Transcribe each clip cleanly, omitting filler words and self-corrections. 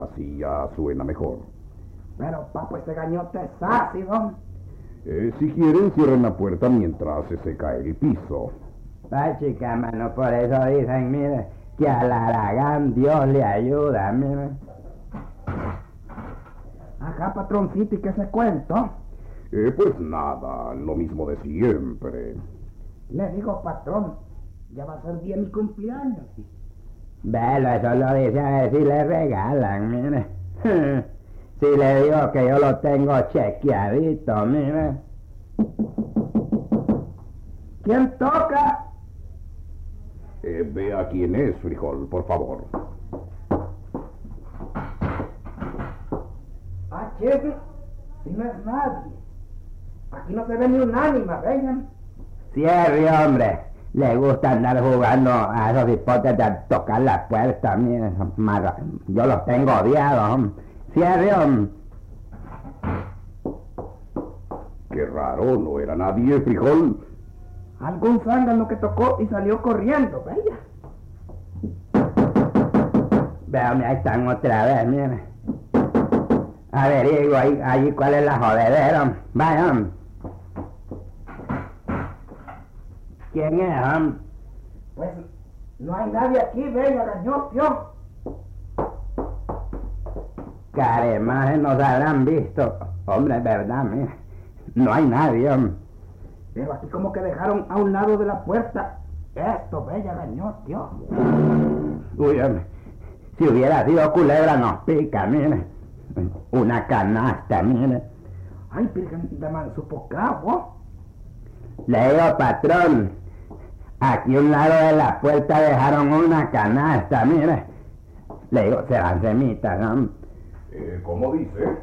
Así ya suena mejor. Pero, papo, este gañote es ácido. Si quieren, cierren la puerta mientras se seca el piso. Va, chica, mano, por eso dicen, mire, que al Aragán Dios le ayuda, mire. Ajá, patroncito, ¿y qué se cuento? Pues nada, lo mismo de siempre. Le digo, patrón, ya va a ser día de mi cumpleaños. Velo, eso lo dice a ver si le regalan, mire. Si le digo que yo lo tengo chequeadito, mire. ¿Quién toca? Vea quién es, Frijol, por favor. Ah, chefe, si no es nadie. Aquí no se ve ni un ánima, vengan. Cierre, hombre. Le gusta andar jugando a esos hipotes de tocar la puerta, mire. Yo los tengo odiados, hombre. Cierre, hombre. Qué raro, no era nadie, Frijol. Algún zángano que tocó y salió corriendo, vaya. Véame, ahí están otra vez, mire. Averiguo ahí cuál es la jodedera. Vaya, hombre. ¿Quién es, hombre? Pues no hay nadie aquí, venga, gañotio. Caremaje, nos habrán visto. Hombre, es verdad, mire. No hay nadie, hombre. Pero aquí como que dejaron a un lado de la puerta esto, bella gañotio. Uy, hombre. Si hubiera sido culebra nos pica, mire. Una canasta, mire. Ay, virgen de mansupocabo. Le digo, patrón, aquí a un lado de la puerta dejaron una canasta, mire. Le digo, serán semitas, ¿no? ¿Cómo dice?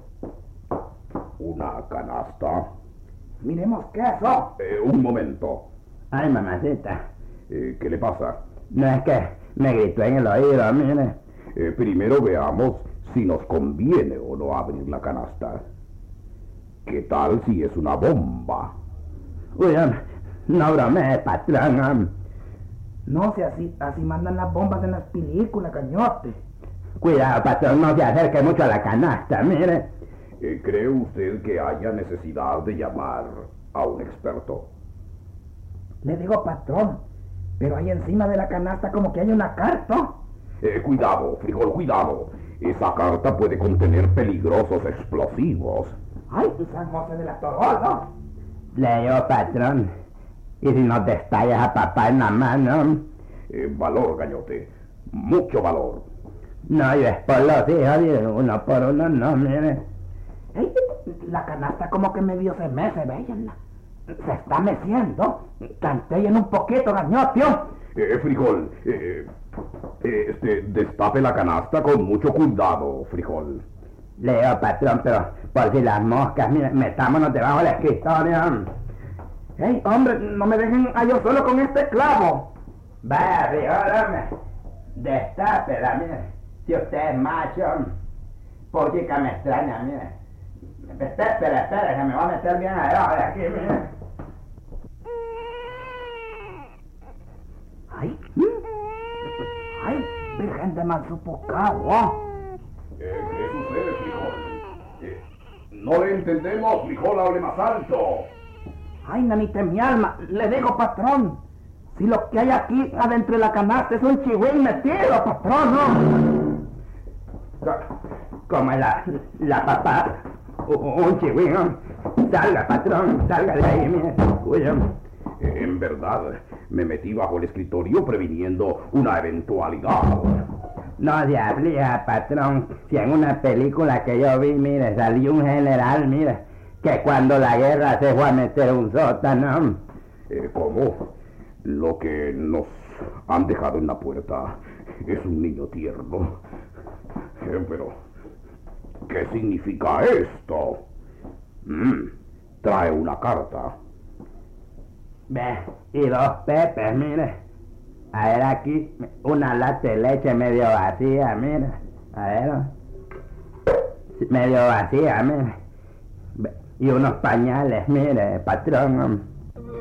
Una canasta. Miremos qué es eso. Un momento. Ay, mamacita. ¿Qué le pasa? No es que me gritó en el oído, mire. Primero veamos si nos conviene o no abrir la canasta. ¿Qué tal si es una bomba? Uy, hombre, no bromee, patrón, hombre. No, si así mandan las bombas en las películas, gañote. Cuidado, patrón, no se acerque mucho a la canasta, mire. ¿Cree usted que haya necesidad de llamar a un experto? Le digo, patrón, pero ahí encima de la canasta como que hay una carta. Cuidado, Frijol, cuidado. Esa carta puede contener peligrosos explosivos. Ay, San José de la Torrola. Le digo, patrón, y si nos destallas a papá en la mano. Valor, gañote, mucho valor. No, yo es por los hijos, y uno por uno no, mire. Ey, la canasta como que medio se mece, véanla. Se está meciendo. Canteen un poquito, gañotio. Frijol, destape la canasta con mucho cuidado, Frijol. Le digo, patrón, pero por si las moscas, mire, metámonos debajo del escritorio. Ey, hombre, no me dejen a yo solo con este clavo. Vaya, Frijol, hombre. Destápela, mire. Si usted es macho, poquica me extraña, mire. Espera, que me voy a meter bien abajo de aquí, mire. Ay, virgen de mansupocabo. ¿Qué sucede, Frijol? No le entendemos, Frijol, hable más alto. Ay, nanita mi alma, le digo, patrón. Si lo que hay aquí adentro de la canasta es un chihuín metido, patrón, ¿no? Como la papá, un chihuín, ¿no? Salga, patrón, salga de ahí, mire. Uy, En verdad, me metí bajo el escritorio previniendo una eventualidad. No se aflija, patrón. Si en una película que yo vi, mire, salió un general, mire, que cuando la guerra se fue a meter un sótano. ¿Cómo? Lo que nos han dejado en la puerta es un niño tierno. Pero, ¿qué significa esto? Trae una carta. Ve, y dos pepes, mire. A ver aquí, una lata de leche medio vacía, mire. A ver, medio vacía, mire. Y unos pañales, mire, patrón.